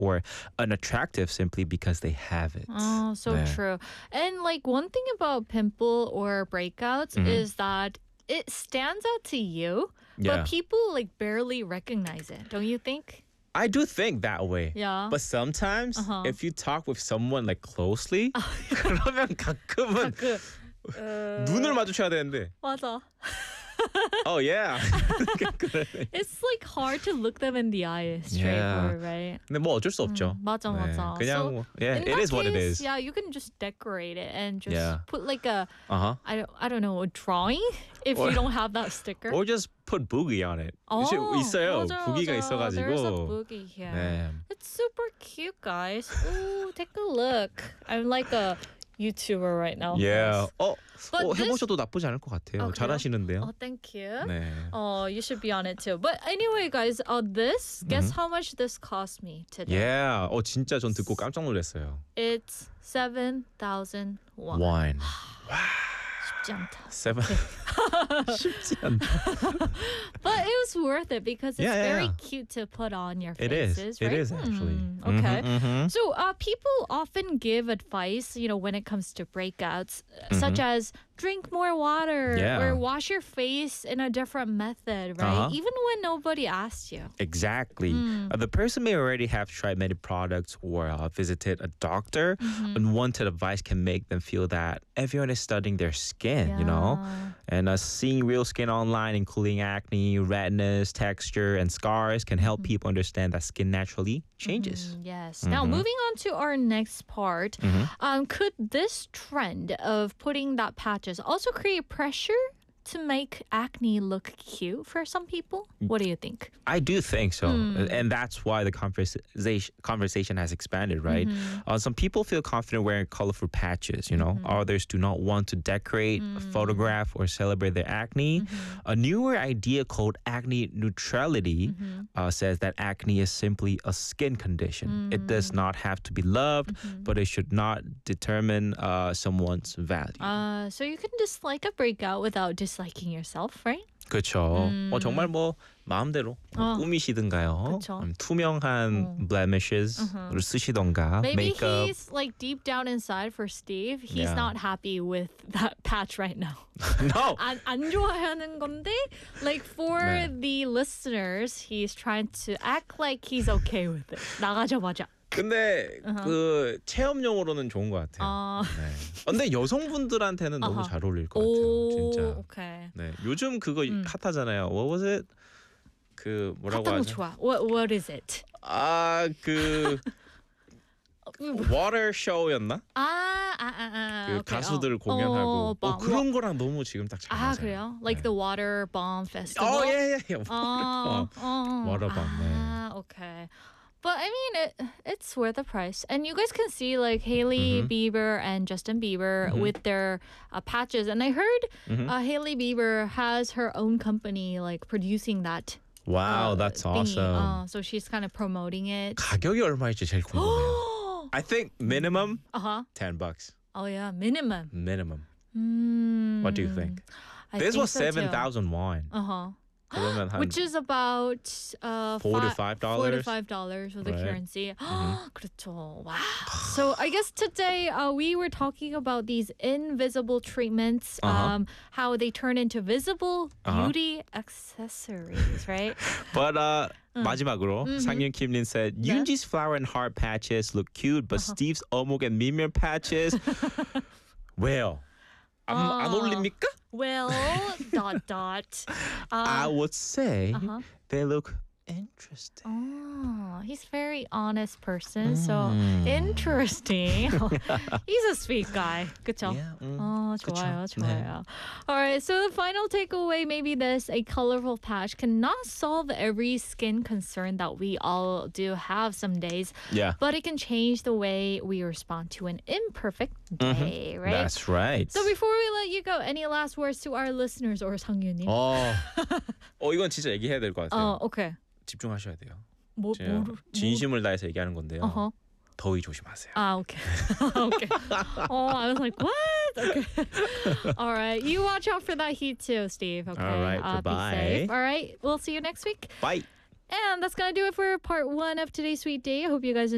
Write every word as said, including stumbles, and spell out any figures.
or unattractive simply because they have it. Oh, so 네. true. And like one thing about pimple or breakouts Mhm. is that it stands out to you, Yeah. but people like barely recognize it. Don't you think? I do think that way. Yeah. But sometimes Uh-huh. if you talk with someone like closely, 그러면 가끔은 그, 어, 눈을 마주쳐야 되는데. 맞아. Oh yeah. It's like hard to look them in the eye straight Yeah. forward, right? 근데 뭐 어쩔 수 없죠. 맞아, 네, 맞아. 그냥 So, 뭐, yeah, in it that is what it case, is. Yeah, you can just decorate it and just Yeah. put like a, Uh-huh. I don't, I don't know, a drawing if Or- you don't have that sticker. Or just put boogie on it. 어, 있어요. 맞아, 부기가 맞아. There's a 있어가지고. boogie here. 네. It's super cute, guys. Ooh, take a look. I'm like a YouTuber right now. Yeah. guys. 어, But 어 this- 해보셔도 나쁘지 않을 것 같아요. 어, 그래요? 잘하시는데요. Oh, thank you. 네. Oh, you should be on it too. But anyway, guys, uh, this, guess how much this cost me today? Yeah. 어 진짜 전 듣고 깜짝 놀랐어요. It's seven thousand won. Wine. 쉽지 않다. Seven. 쉽지 않다. But it was worth it because it's Yeah, yeah, very yeah. cute to put on your It is. faces, It right? is actually. Hmm, okay. Mhm, mhm. So uh, people often give advice, you know, when it comes to breakouts, uh, such as drink more water Yeah. or wash your face in a different method, right? Uh-huh. Even when nobody asked you. Exactly. Hmm. Uh, the person may already have tried many products or uh, visited a doctor. Mm-hmm. Unwanted advice can make them feel that everyone is studying their skin, you know? Yeah. And uh, seeing real skin online, including acne, redness, texture, and scars, can help people understand that skin naturally changes. Mm, yes. Now, moving on to our next part, um, could this trend of putting that patches also create pressure to make acne look cute for some people? What do you think? I do think so. Hmm. And that's why the conversation conversation has expanded, right? Mm-hmm. Uh, some people feel confident wearing colorful patches, you know. Mm-hmm. Others do not want to decorate, Mm. photograph, or celebrate their acne. Mm-hmm. A newer idea called acne neutrality Mm-hmm. uh, says that acne is simply a skin condition. It Mm. does not have to be loved, Mm-hmm. but it should not determine uh, someone's value. Uh, so you can dislike a breakout without disliking yourself, right? 그렇죠. 어, 정말 뭐 마음대로 어. 꾸미시든가요. 그쵸. 음, 투명한 blemishes를 쓰시던가. Maybe makeup. he's like deep down inside for Steve, he's Yeah. not happy with that patch right now. No. 안, 안 좋아하는 건데, like for 네. the listeners, he's trying to act like he's okay with it. 나가자마자. 근데 그 체험용으로는 좋은 것 같아요. 어, 네. 근데 여성분들한테는 너무 어허. 잘 어울릴 것 같아요. 오, 진짜. okay. 네. 요즘 그거 핫하잖아요. What was it? 그 뭐라고 핫한 거 하죠? 좋아. What, what is it? 아, 그 water show였나? 아, 아, 아, 아. 그 okay. 가수들 어, 공연하고 어, 어, bomb. 그런 거랑 너무 지금 딱 잘 맞아요. 아, 그래요? Like 네. the water bomb festival? 어, 예, 예, 예. 어, 어. water bomb. 네. Ah, okay. But I mean, it, it's worth the price. And you guys can see like Hailey Bieber and Justin Bieber with their uh, patches. And I heard uh, Hailey Bieber has her own company like producing that. Wow, uh, that's thingy. awesome. Uh, so she's kind of promoting it. 가격이 얼마일지 제일 궁금해요. I think minimum Uh-huh. ten bucks. Oh, yeah. Minimum. Minimum. Mm, What do you think? I This think was so, too. seven thousand won. Uh-huh. 그러면 한 Which is about uh, Four to fi- five dollars? Four to five dollars with the Right. currency. 그렇죠. Wow. So I guess today uh, we were talking about these invisible treatments, Uh-huh. um, how they turn into visible Uh-huh. beauty accessories, right? But uh, 마지막으로 상윤 김린 said 네. Yoonji's flower and heart patches look cute, but Steve's 어묵 and 미면 patches 왜요? 안, 안 어울립니까? Well, dot dot. I Uh, would say uh-huh. they look interesting. Oh, he's a very honest person. So Mm. interesting. He's a sweet guy. 그쵸? Yeah, mm, 어, 그쵸. 좋아요, 네. 좋아요. All right, so the final takeaway, maybe this, a colorful patch cannot solve every skin concern that we all do have some days, Yeah, but it can change the way we respond to an imperfect day, right? that's right. So before we let you go, any last words to our listeners or 상윤님? 어, 어 이건 진짜 얘기해야 될 것 같아요. 어, okay. 집중하셔야 돼요. 뭐, 제가 뭐를- 진심을 다해서 얘기하는 건데요. 어허. 더위 조심하세요. Ah, okay. okay. Oh, I was like, what? Okay. All right. You watch out for that heat too, Steve. Okay. All right, Uh, bye-bye. Be safe. All right. We'll see you next week. Bye. And that's going to do it for part one of today's Sweet Day. I hope you guys